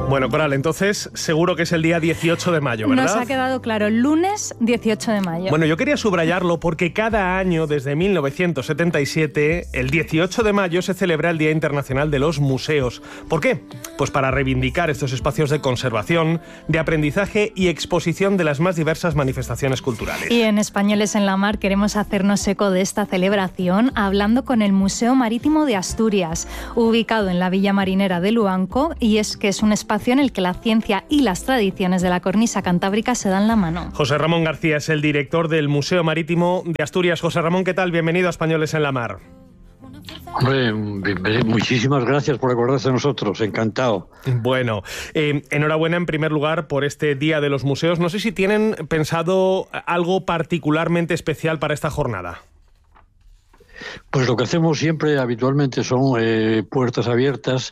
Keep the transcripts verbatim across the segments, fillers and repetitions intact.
Bueno, Coral, entonces seguro que es el día dieciocho de mayo, ¿verdad? Nos ha quedado claro, lunes dieciocho de mayo. Bueno, yo quería subrayarlo porque cada año, desde mil novecientos setenta y siete, el dieciocho de mayo se celebra el Día Internacional de los Museos. ¿Por qué? Pues para reivindicar estos espacios de conservación, de aprendizaje y exposición de las más diversas manifestaciones culturales. Y en Españoles en la Mar queremos hacernos eco de esta celebración hablando con el Museo Marítimo de Asturias, ubicado en la Villa Marinera de Luanco, y es que es un espacio en el que la ciencia y las tradiciones de la cornisa cantábrica se dan la mano. José Ramón García es el director del Museo Marítimo de Asturias. José Ramón, ¿qué tal? Bienvenido a Españoles en la Mar. Hombre, muchísimas gracias por acordarse de nosotros, encantado. Bueno, eh, enhorabuena en primer lugar por este Día de los Museos. No sé si tienen pensado algo particularmente especial para esta jornada. Pues lo que hacemos siempre habitualmente son eh, puertas abiertas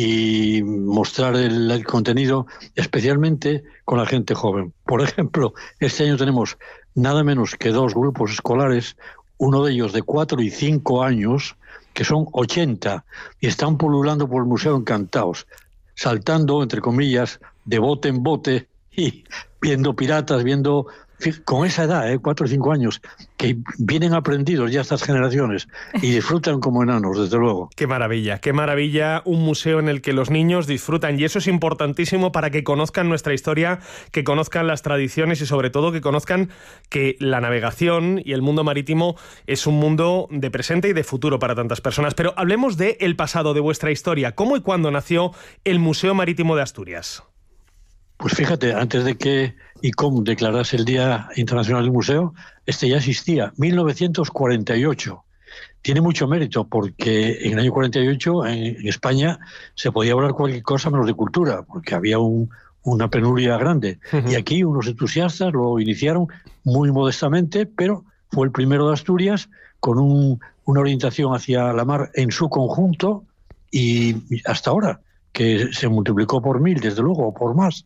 y mostrar el, el contenido, especialmente con la gente joven. Por ejemplo, este año tenemos nada menos que dos grupos escolares, uno de ellos de cuatro y cinco años, que son ochenta, y están pululando por el museo encantados, saltando, entre comillas, de bote en bote y viendo piratas, viendo... Con esa edad, ¿eh? cuatro o cinco años, que vienen aprendidos ya estas generaciones y disfrutan como enanos, desde luego. Qué maravilla, qué maravilla, un museo en el que los niños disfrutan, y eso es importantísimo para que conozcan nuestra historia, que conozcan las tradiciones y sobre todo que conozcan que la navegación y el mundo marítimo es un mundo de presente y de futuro para tantas personas. Pero hablemos del pasado, de vuestra historia. ¿Cómo y cuándo nació el Museo Marítimo de Asturias? Pues fíjate, antes de que I C O M declarase el Día Internacional del Museo, este ya existía, mil novecientos cuarenta y ocho. Tiene mucho mérito porque en el año cuarenta y ocho en España se podía hablar cualquier cosa menos de cultura, porque había un, una penuria grande. Uh-huh. Y aquí unos entusiastas lo iniciaron muy modestamente, pero fue el primero de Asturias con un, una orientación hacia la mar en su conjunto y hasta ahora, que se multiplicó por mil, desde luego, o por más.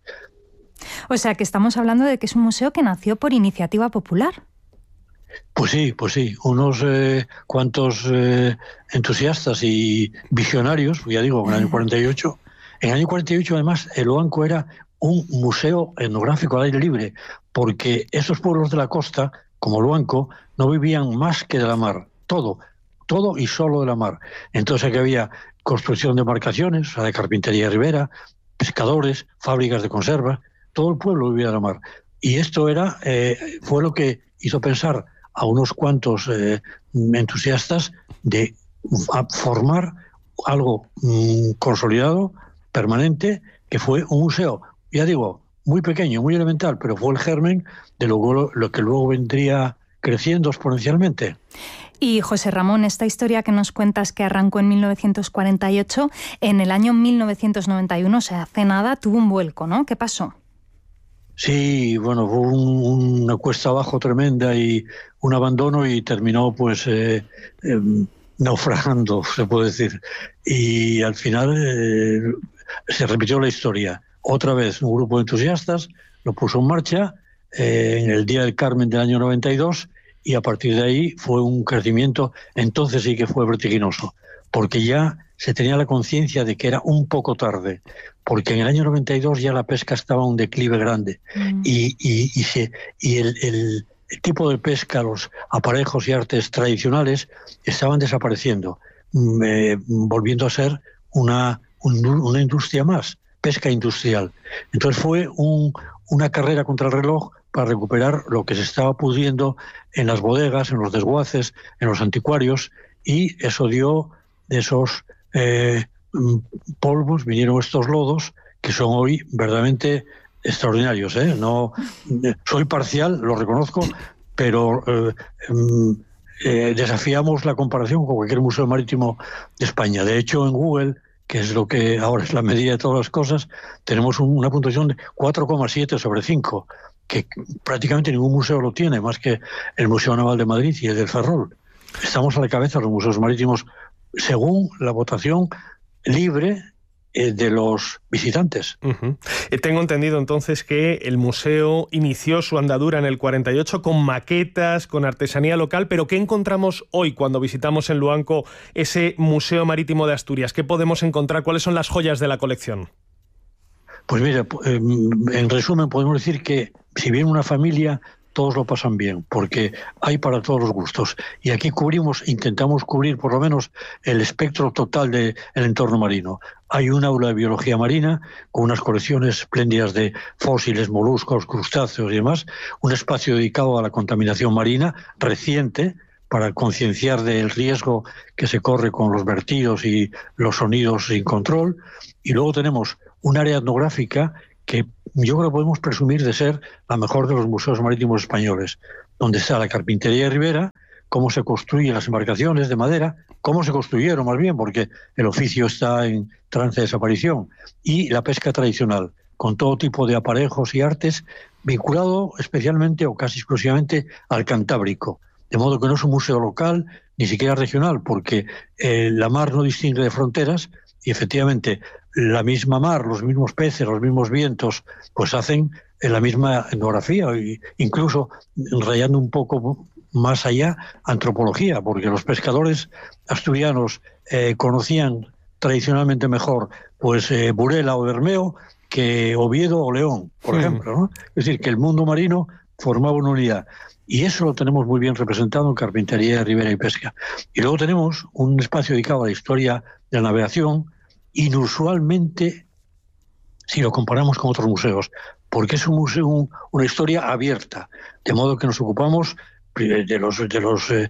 O sea, que estamos hablando de que es un museo que nació por iniciativa popular. Pues sí, pues sí. Unos eh, cuantos eh, entusiastas y visionarios, ya digo, en el año cuarenta y ocho. En el año cuarenta y ocho, además, el Luanco era un museo etnográfico al aire libre, porque esos pueblos de la costa, como Luanco, no vivían más que de la mar. Todo, todo y solo de la mar. Entonces aquí había construcción de embarcaciones, o sea, de carpintería ribera, pescadores, fábricas de conserva, todo el pueblo vivía de la mar. Y esto era eh, fue lo que hizo pensar a unos cuantos eh, entusiastas de a formar algo mmm, consolidado, permanente, que fue un museo, ya digo, muy pequeño, muy elemental, pero fue el germen de lo, lo que luego vendría creciendo exponencialmente. Y José Ramón, esta historia que nos cuentas que arrancó en mil novecientos cuarenta y ocho, en el año mil novecientos noventa y uno, o sea, hace nada, tuvo un vuelco, ¿no? ¿Qué pasó? Sí, bueno, fue un, una cuesta abajo tremenda y un abandono y terminó pues eh, eh, naufragando, se puede decir. Y al final eh, se repitió la historia. Otra vez un grupo de entusiastas lo puso en marcha eh, en el Día del Carmen del año noventa y dos, y a partir de ahí fue un crecimiento, entonces sí que fue vertiginoso, porque ya se tenía la conciencia de que era un poco tarde, porque en el año noventa y dos ya la pesca estaba a un declive grande, mm. y, y, y, se, y el, el, el tipo de pesca, los aparejos y artes tradicionales estaban desapareciendo, eh, volviendo a ser una, un, una industria más, pesca industrial. Entonces fue un, una carrera contra el reloj para recuperar lo que se estaba pudriendo en las bodegas, en los desguaces, en los anticuarios, y eso dio de esos eh, polvos, vinieron estos lodos, que son hoy verdaderamente extraordinarios, ¿eh? No, soy parcial, lo reconozco, pero eh, eh, desafiamos la comparación con cualquier museo marítimo de España. De hecho, en Google, que es lo que ahora es la medida de todas las cosas, tenemos un, una puntuación de cuatro coma siete sobre cinco, que prácticamente ningún museo lo tiene, más que el Museo Naval de Madrid y el del Ferrol. Estamos a la cabeza de los museos marítimos según la votación libre eh, de los visitantes. Uh-huh. Tengo entendido entonces que el museo inició su andadura en el cuarenta y ocho con maquetas, con artesanía local, pero ¿qué encontramos hoy cuando visitamos en Luanco ese Museo Marítimo de Asturias? ¿Qué podemos encontrar? ¿Cuáles son las joyas de la colección? Pues mira, en resumen podemos decir que si viene una familia, todos lo pasan bien, porque hay para todos los gustos. Y aquí cubrimos, intentamos cubrir por lo menos el espectro total del entorno marino. Hay un aula de biología marina con unas colecciones espléndidas de fósiles, moluscos, crustáceos y demás. Un espacio dedicado a la contaminación marina reciente, para concienciar del riesgo que se corre con los vertidos y los sonidos sin control. Y luego tenemos un área etnográfica que yo creo que podemos presumir de ser la mejor de los museos marítimos españoles, donde está la carpintería de Ribera, cómo se construyen las embarcaciones de madera, cómo se construyeron más bien, porque el oficio está en trance de desaparición, y la pesca tradicional, con todo tipo de aparejos y artes, vinculado especialmente o casi exclusivamente al Cantábrico. De modo que no es un museo local, ni siquiera regional, porque eh, la mar no distingue de fronteras y efectivamente la misma mar, los mismos peces, los mismos vientos, pues hacen la misma etnografía, incluso rayando un poco más allá antropología, porque los pescadores asturianos eh, conocían tradicionalmente mejor pues eh, Burela o Bermeo que Oviedo o León, por sí. ejemplo, ¿no? Es decir, que el mundo marino formaba una unidad. Y eso lo tenemos muy bien representado en Carpintería, Ribera y Pesca. Y luego tenemos un espacio dedicado a la historia de la navegación, inusualmente, si lo comparamos con otros museos, porque es un museo, una historia abierta, de modo que nos ocupamos de los, de los eh,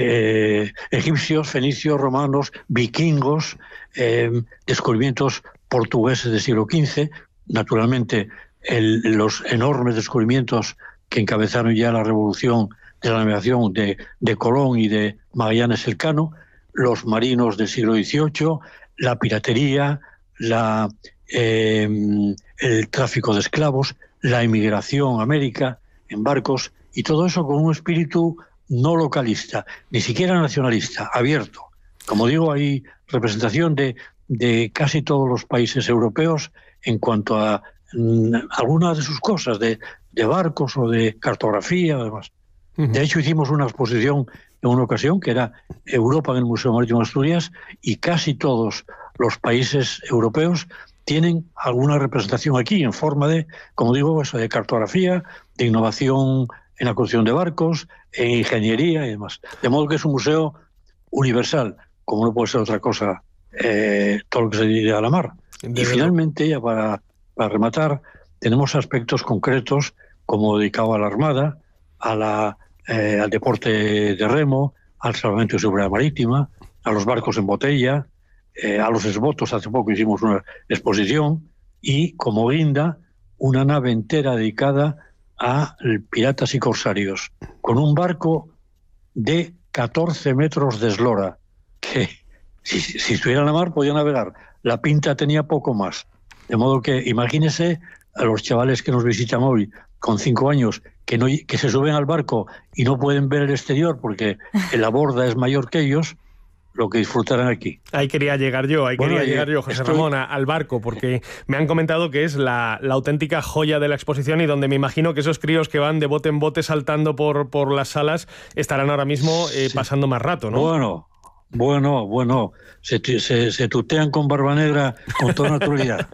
eh, egipcios, fenicios, romanos, vikingos, eh, descubrimientos portugueses del siglo quince, naturalmente el, los enormes descubrimientos que encabezaron ya la revolución de la navegación de, de Colón y de Magallanes Elcano, los marinos del siglo dieciocho, la piratería, la, eh, el tráfico de esclavos, la inmigración a América en barcos, y todo eso con un espíritu no localista, ni siquiera nacionalista, abierto. Como digo, hay representación de, de casi todos los países europeos en cuanto a mm, algunas de sus cosas, de, de barcos o de cartografía, además. Uh-huh. De hecho, hicimos una exposición en una ocasión que era Europa en el Museo Marítimo de Asturias, y casi todos los países europeos tienen alguna representación aquí en forma de, como digo, eso, de cartografía, de innovación en la construcción de barcos, en ingeniería y demás. De modo que es un museo universal, como no puede ser otra cosa, eh, todo lo que se dedique a la mar. De y finalmente, ya para, para rematar, tenemos aspectos concretos como dedicado a la Armada, a la, eh, al deporte de remo, al salvamento y seguridad marítima, a los barcos en botella, eh, a los esbotos. Hace poco hicimos una exposición, y como guinda una nave entera dedicada a piratas y corsarios, con un barco de catorce metros de eslora, que si, si estuviera en la mar podía navegar. La pinta tenía poco más. De modo que imagínese a los chavales que nos visitan hoy con cinco años, que, no, que se suben al barco y no pueden ver el exterior porque la borda es mayor que ellos, lo que disfrutarán aquí. Ahí quería llegar yo, ahí bueno, quería llegar yo, José estoy... Ramón, a, al barco, porque me han comentado que es la, la auténtica joya de la exposición, y donde me imagino que esos críos que van de bote en bote saltando por, por las salas estarán ahora mismo eh, sí. pasando más rato, ¿no? Bueno, bueno, bueno, se, se, se tutean con barba negra con toda naturalidad.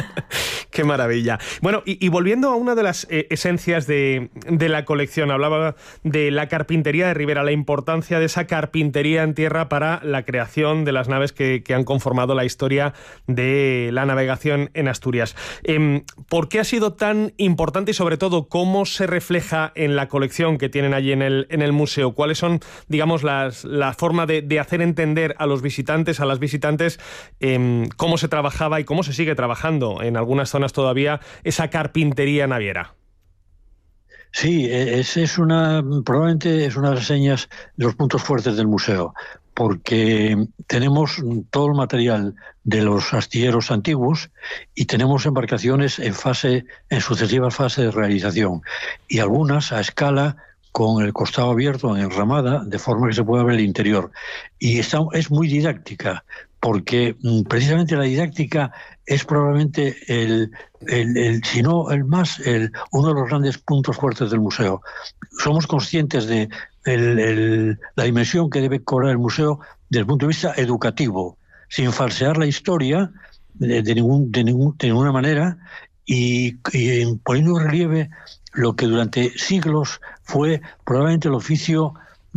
Qué maravilla. Bueno, y, y volviendo a una de las eh, esencias de, de la colección, hablaba de la carpintería de Ribera, la importancia de esa carpintería en tierra para la creación de las naves que, que han conformado la historia de la navegación en Asturias. Eh, ¿Por qué ha sido tan importante, y sobre todo cómo se refleja en la colección que tienen allí en el, en el museo? ¿Cuáles son, digamos, las, la forma de, de hacer entender a los visitantes, a las visitantes, eh, cómo se trabajaba y cómo se sigue trabajando en algunas zonas todavía esa carpintería naviera? Sí, es, es una probablemente es una de las señas, de los puntos fuertes del museo, porque tenemos todo el material de los astilleros antiguos y tenemos embarcaciones en fase, en sucesivas fases de realización, y algunas a escala con el costado abierto en enramada, de forma que se pueda ver el interior. Y está, es muy didáctica, porque precisamente la didáctica es probablemente el, el, el si no el más, el, uno de los grandes puntos fuertes del museo. Somos conscientes de el, el, la dimensión que debe cobrar el museo desde el punto de vista educativo, sin falsear la historia de, de, ningún, de, ningún, de ninguna manera, y, y poniendo en relieve lo que durante siglos fue probablemente el oficio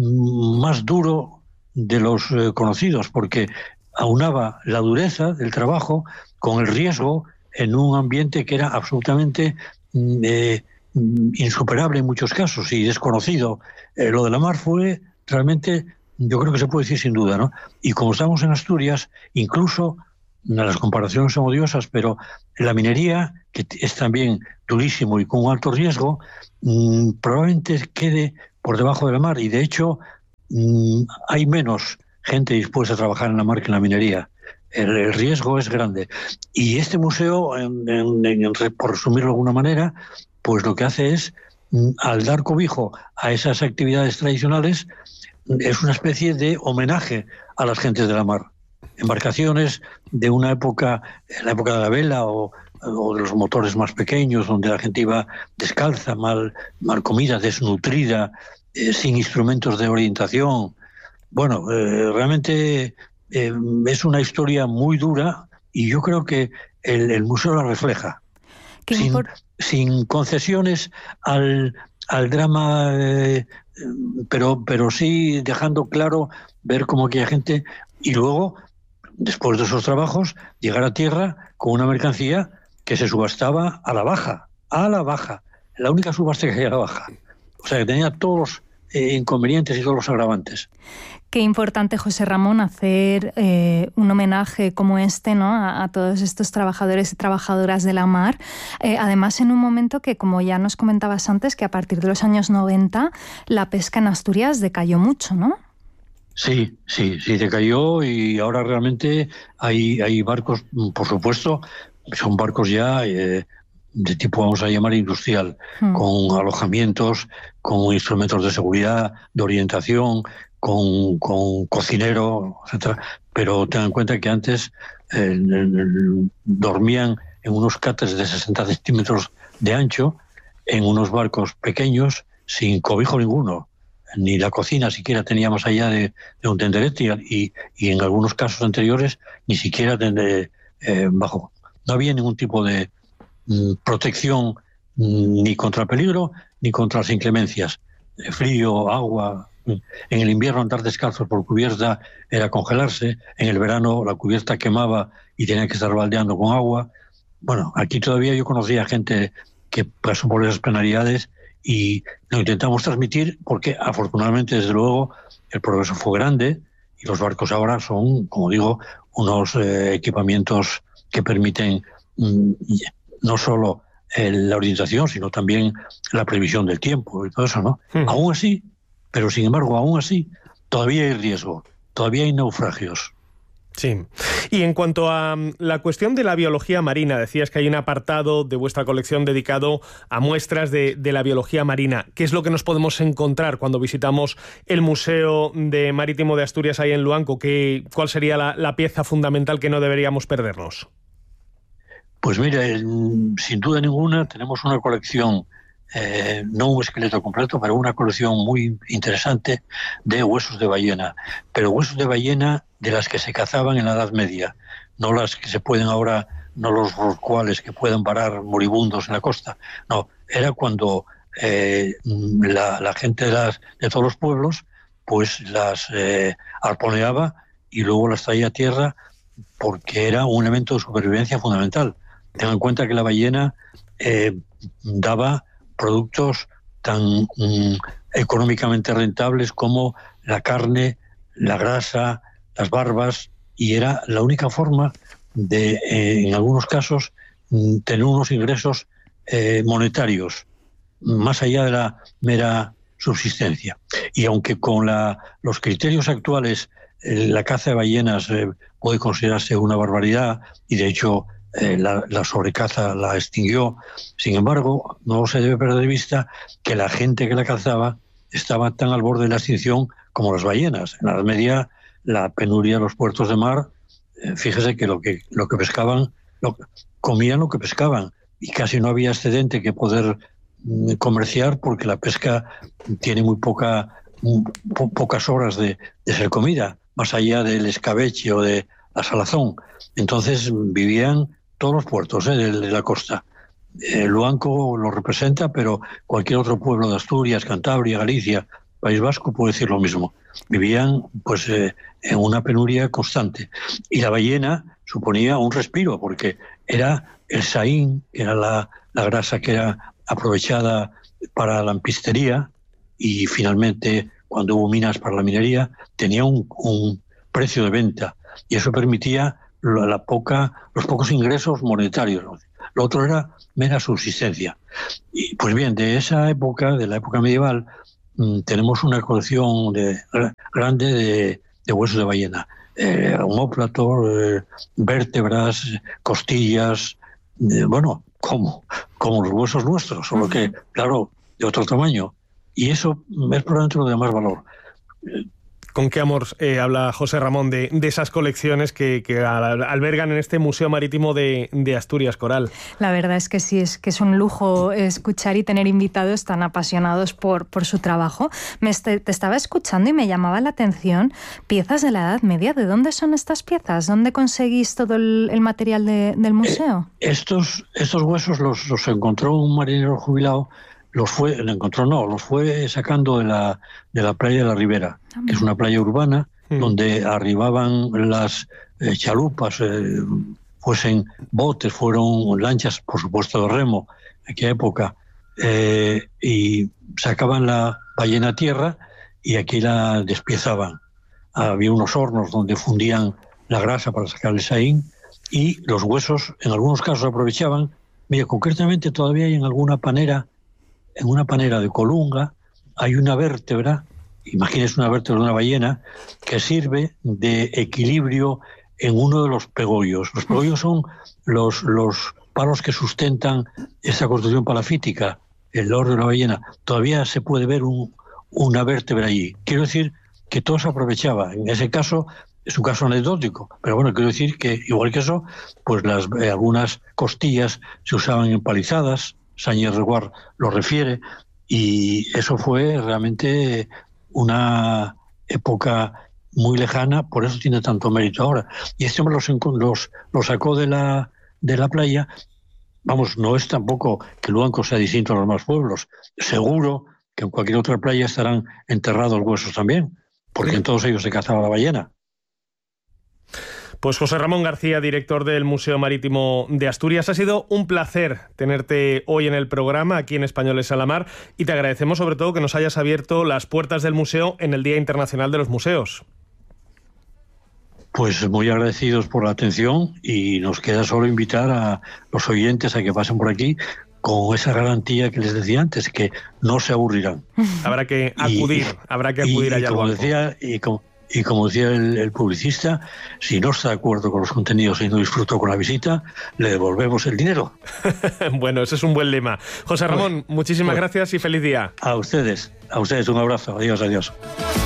más duro de los eh, conocidos, porque aunaba la dureza del trabajo con el riesgo en un ambiente que era absolutamente eh, insuperable en muchos casos y desconocido. Eh, lo de la mar fue realmente, yo creo que se puede decir sin duda, ¿no? Y como estamos en Asturias, incluso las comparaciones son odiosas, pero la minería, que es también durísimo y con un alto riesgo, mmm, probablemente quede por debajo de la mar, y de hecho mmm, hay menos gente dispuesta a trabajar en la mar que en la minería. El, el riesgo es grande. Y este museo, en, en, en, por resumirlo de alguna manera, pues lo que hace es, mmm, al dar cobijo a esas actividades tradicionales, es una especie de homenaje a las gentes de la mar. Embarcaciones de una época, la época de la vela o, o de los motores más pequeños, donde la gente iba descalza, mal, mal comida, desnutrida, eh, sin instrumentos de orientación. Bueno, eh, realmente eh, es una historia muy dura y yo creo que el, el museo la refleja. Sin, sin concesiones al, al drama, eh, pero, pero sí dejando claro ver cómo aquella gente, y luego, después de esos trabajos, llegar a tierra con una mercancía que se subastaba a la baja, a la baja, la única subasta que había a la baja. O sea, que tenía todos los eh, inconvenientes y todos los agravantes. Qué importante, José Ramón, hacer eh, un homenaje como este, ¿no?, a, a todos estos trabajadores y trabajadoras de la mar. Eh, además, en un momento que, como ya nos comentabas antes, que a partir de los años noventa la pesca en Asturias decayó mucho, ¿no? Sí, sí, sí, decayó, y ahora realmente hay, hay barcos, por supuesto, son barcos ya eh, de tipo, vamos a llamar, industrial, mm. con alojamientos, con instrumentos de seguridad, de orientación, con, con cocinero, etcétera. Pero ten en cuenta que antes eh, dormían en unos cáteres de sesenta centímetros de ancho, en unos barcos pequeños, sin cobijo ninguno. Ni la cocina siquiera tenía más allá de, de un tenderete, y, y en algunos casos anteriores ni siquiera de, eh, bajo. No había ningún tipo de mm, protección mm, ni contra el peligro ni contra las inclemencias. Eh, frío, agua. En el invierno andar descalzos por cubierta era congelarse. En el verano la cubierta quemaba y tenía que estar baldeando con agua. Bueno, aquí todavía yo conocía gente que pasó por esas penalidades, y lo intentamos transmitir porque, afortunadamente, desde luego, el progreso fue grande y los barcos ahora son, como digo, unos eh, equipamientos que permiten mm, no solo eh, la orientación, sino también la previsión del tiempo y todo eso, ¿no? Mm. Aún así, pero sin embargo, aún así, todavía hay riesgo, todavía hay naufragios. Sí. Y en cuanto a la cuestión de la biología marina, decías que hay un apartado de vuestra colección dedicado a muestras de, de la biología marina. ¿Qué es lo que nos podemos encontrar cuando visitamos el Museo de Marítimo de Asturias ahí en Luanco? ¿Qué, ¿Cuál sería la, la pieza fundamental que no deberíamos perdernos? Pues mira, sin duda ninguna tenemos una colección, eh, no un esqueleto completo, pero una colección muy interesante de huesos de ballena. Pero huesos de ballena de las que se cazaban en la Edad Media, no las que se pueden ahora, no los rorcuales que pueden varar moribundos en la costa. No, era cuando eh, la, la gente de, las, de todos los pueblos pues las eh, arponeaba y luego las traía a tierra, porque era un elemento de supervivencia fundamental. Ten en cuenta que la ballena eh, daba productos tan mm, económicamente rentables como la carne, la grasa, las barbas, y era la única forma de, eh, en algunos casos, mm, tener unos ingresos eh, monetarios, más allá de la mera subsistencia. Y aunque con la, los criterios actuales eh, la caza de ballenas eh, puede considerarse una barbaridad, y de hecho eh, la, la sobrecaza la extinguió, sin embargo, no se debe perder de vista que la gente que la cazaba estaba tan al borde de la extinción como las ballenas. En la Edad Media, la penuria de los puertos de mar, eh, fíjese que lo que lo que pescaban, lo, comían lo que pescaban, y casi no había excedente que poder mm, comerciar, porque la pesca tiene muy poca po, pocas horas de, de ser comida, más allá del escabeche o de la salazón. Entonces vivían todos los puertos eh, de, de la costa, eh, Luanco lo representa, pero cualquier otro pueblo de Asturias, Cantabria, Galicia, País Vasco puede decir lo mismo. Vivían pues eh, en una penuria constante. Y la ballena suponía un respiro, porque era el saín, era la, la grasa que era aprovechada para la lampistería, y finalmente, cuando hubo minas para la minería, tenía un, un precio de venta, y eso permitía la, la poca, los pocos ingresos monetarios. Lo otro era mera subsistencia. Y pues bien, de esa época, de la época medieval, mmm, tenemos una colección de, grande de, de huesos de ballena. Eh, omóplatos, eh, vértebras, costillas, eh, bueno, como, como los huesos nuestros, solo que, claro, de otro tamaño. Y eso es probablemente lo de más valor. Con qué amor eh, habla José Ramón de, de esas colecciones que, que albergan en este Museo Marítimo de, de Asturias, Coral. La verdad es que sí, es que es un lujo escuchar y tener invitados tan apasionados por, por su trabajo. Me este, te estaba escuchando y me llamaba la atención piezas de la Edad Media. ¿De dónde son estas piezas? ¿Dónde conseguís todo el, el material de, del museo? Eh, estos, estos huesos los, los encontró un marinero jubilado. Los fue, lo encontró no, los fue sacando de la, de la playa de la Ribera, que es una playa urbana, mm. donde arribaban las eh, chalupas, eh, fuesen botes, fueron lanchas, por supuesto de remo, en aquella época, eh, y sacaban la ballena a tierra y aquí la despiezaban. Había unos hornos donde fundían la grasa para sacar el saín, y los huesos en algunos casos aprovechaban. Mira, concretamente todavía hay en alguna panera, en una panera de Colunga, hay una vértebra, imagínese una vértebra de una ballena, que sirve de equilibrio en uno de los pegollos. Los pegollos son los, los palos que sustentan esa construcción palafítica, el loro de la ballena. Todavía se puede ver un, una vértebra allí. Quiero decir que todo se aprovechaba. En ese caso, es un caso anecdótico, pero bueno, quiero decir que, igual que eso, pues las, eh, algunas costillas se usaban empalizadas. Sáñez Reguar lo refiere, y eso fue realmente una época muy lejana, por eso tiene tanto mérito ahora. Y este hombre los, los, los sacó de la, de la playa. Vamos, no es tampoco que Luanco sea distinto a los demás pueblos. Seguro que en cualquier otra playa estarán enterrados huesos también, porque en todos ellos se cazaba la ballena. Pues José Ramón García, director del Museo Marítimo de Asturias, ha sido un placer tenerte hoy en el programa aquí en Españoles a la Mar, y te agradecemos sobre todo que nos hayas abierto las puertas del museo en el Día Internacional de los Museos. Pues muy agradecidos por la atención, y nos queda solo invitar a los oyentes a que pasen por aquí con esa garantía que les decía antes, que no se aburrirán. Habrá que acudir, y, habrá que acudir y, allá y como al decía, y como Y como decía el, el publicista, si no está de acuerdo con los contenidos y no disfrutó con la visita, le devolvemos el dinero. Bueno, ese es un buen lema. José Ramón, pues, muchísimas pues, gracias y feliz día. A ustedes, a ustedes un abrazo. Adiós, adiós.